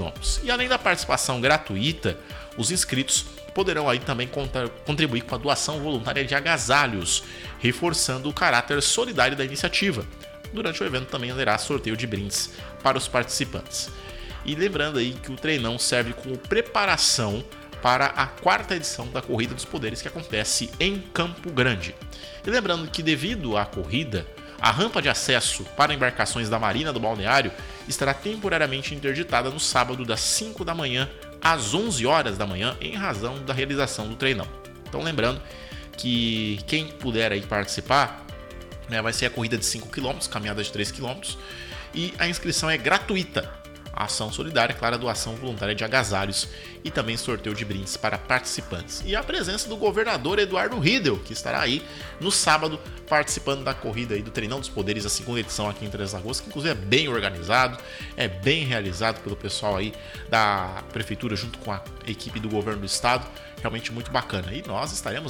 quilômetros. E além da participação gratuita, os inscritos poderão aí também contribuir com a doação voluntária de agasalhos, reforçando o caráter solidário da iniciativa. Durante o evento também haverá sorteio de brindes para os participantes. E lembrando aí que o treinão serve como preparação para a 4ª edição da Corrida dos Poderes, que acontece em Campo Grande. E lembrando que devido à corrida, a rampa de acesso para embarcações da Marina do Balneário estará temporariamente interditada no sábado das 5 da manhã às 11 horas da manhã, em razão da realização do treinão. Então lembrando que quem puder aí participar, né, vai ser a corrida de 5 km, caminhada de 3 km, e a inscrição é gratuita. A ação solidária, claro, a doação voluntária de agasalhos e também sorteio de brindes para participantes. E a presença do governador Eduardo Riedel, que estará aí no sábado participando da corrida aí do Treinão dos Poderes, a 2ª edição aqui em Três Lagoas, que inclusive é bem organizado, é bem realizado pelo pessoal aí da prefeitura junto com a equipe do governo do estado. Realmente muito bacana. E nós estaremos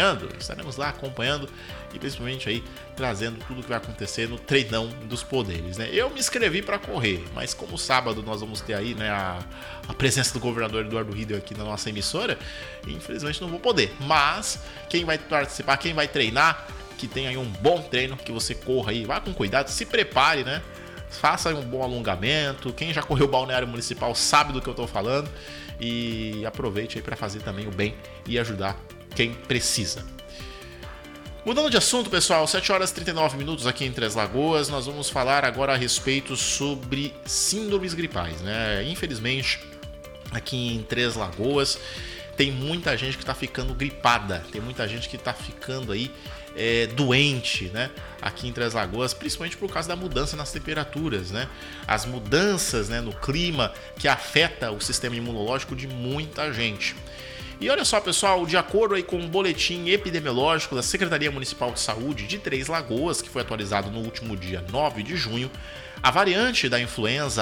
lá acompanhando e principalmente aí trazendo tudo o que vai acontecer no Treinão dos Poderes, né? Eu me inscrevi para correr, mas como sábado nós vamos ter aí, né, a presença do governador Eduardo Riedel aqui na nossa emissora, infelizmente não vou poder. Mas quem vai participar, quem vai treinar, que tenha aí um bom treino, que você corra aí, vá com cuidado, se prepare, né? Faça um bom alongamento. Quem já correu o balneário municipal sabe do que eu estou falando. E aproveite aí para fazer também o bem e ajudar quem precisa. Mudando de assunto, pessoal, 7 horas e 39 minutos aqui em Três Lagoas. Nós vamos falar agora a respeito sobre síndromes gripais, né? Infelizmente, aqui em Três Lagoas tem muita gente que está ficando gripada, tem muita gente que está ficando aí doente, né? Aqui em Três Lagoas, principalmente por causa da mudança nas temperaturas, né? As mudanças, né, no clima que afeta o sistema imunológico de muita gente. E olha só, pessoal, de acordo aí com o boletim epidemiológico da Secretaria Municipal de Saúde de Três Lagoas, que foi atualizado no último dia 9 de junho, a variante da influenza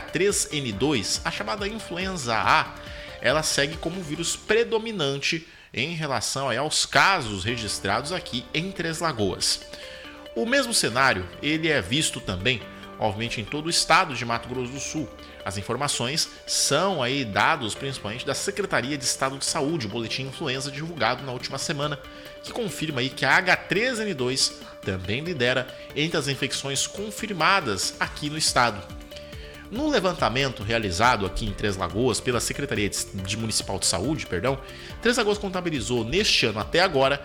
H3N2, a chamada influenza A, ela segue como vírus predominante em relação aí aos casos registrados aqui em Três Lagoas. O mesmo cenário ele é visto também, obviamente, em todo o estado de Mato Grosso do Sul. As informações são aí dados principalmente da Secretaria de Estado de Saúde, o boletim influenza divulgado na última semana, que confirma aí que a H3N2 também lidera entre as infecções confirmadas aqui no estado. No levantamento realizado aqui em Três Lagoas pela Secretaria Municipal de Saúde, Três Lagoas contabilizou neste ano até agora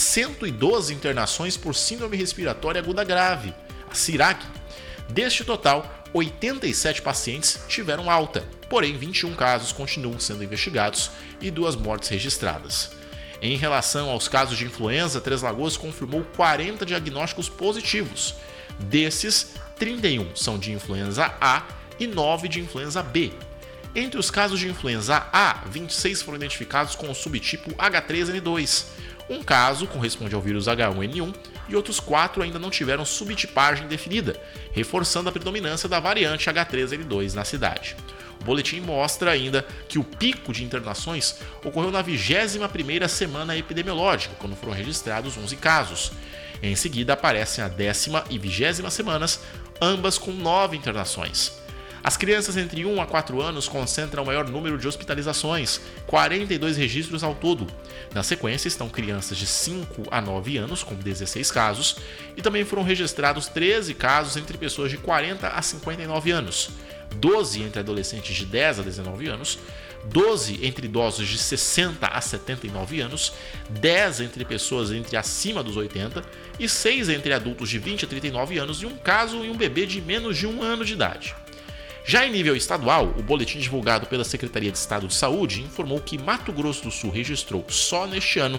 112 internações por síndrome respiratória aguda grave, a SIRAG. Deste total, 87 pacientes tiveram alta, porém 21 casos continuam sendo investigados e 2 mortes registradas. Em relação aos casos de influenza, Três Lagoas confirmou 40 diagnósticos positivos. Desses, 31 são de influenza A e 9 de influenza B. Entre os casos de influenza A, 26 foram identificados com o subtipo H3N2. Um caso corresponde ao vírus H1N1 e outros 4 ainda não tiveram subtipagem definida, reforçando a predominância da variante H3N2 na cidade. O boletim mostra ainda que o pico de internações ocorreu na 21ª semana epidemiológica, quando foram registrados 11 casos. Em seguida aparecem a 10ª e 20ª semanas, ambas com 9 internações. As crianças entre 1 a 4 anos concentram o maior número de hospitalizações, 42 registros ao todo. Na sequência estão crianças de 5 a 9 anos, com 16 casos, e também foram registrados 13 casos entre pessoas de 40 a 59 anos, 12 entre adolescentes de 10 a 19 anos, 12 entre idosos de 60 a 79 anos, 10 entre pessoas acima dos 80 e 6 entre adultos de 20 a 39 anos e um caso em um bebê de menos de 1 ano de idade. Já em nível estadual, o boletim divulgado pela Secretaria de Estado de Saúde informou que Mato Grosso do Sul registrou, só neste ano,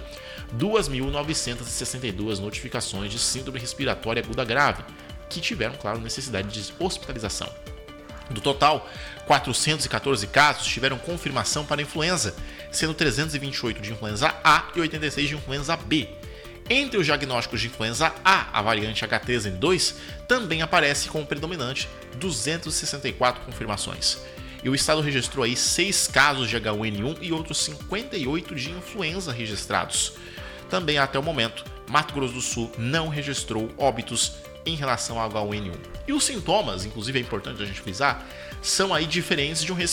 2.962 notificações de síndrome respiratória aguda grave, que tiveram, claro, necessidade de hospitalização. Do total, 414 casos tiveram confirmação para influenza, sendo 328 de influenza A e 86 de influenza B. Entre os diagnósticos de influenza A, a variante H3N2 também aparece como predominante, 264 confirmações. E o estado registrou aí 6 casos de H1N1 e outros 58 de influenza registrados. Também até o momento, Mato Grosso do Sul não registrou óbitos em relação ao H1N1. E os sintomas, inclusive é importante a gente frisar, são aí diferentes de